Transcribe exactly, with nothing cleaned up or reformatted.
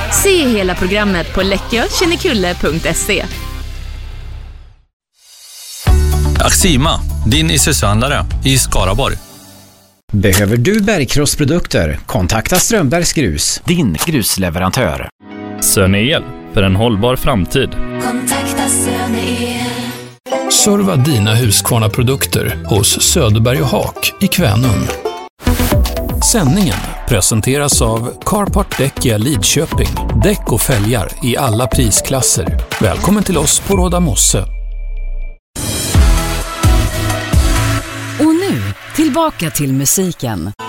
Se hela programmet på läckö kinnekulle punkt se. Axima, din Isuzu-handlare i Skaraborg. Behöver du bergkrossprodukter? Kontakta Strömbergs Grus, din grusleverantör. Söneel, för en hållbar framtid. Kontakta Söneel. Serva dina Husqvarna-produkter hos Söderberg och Haak i Kvänum. Sändningen presenteras av Carport Däckia Lidköping. Däck och fälgar i alla prisklasser. Välkommen till oss på Råda Mosse. Och nu, tillbaka till musiken.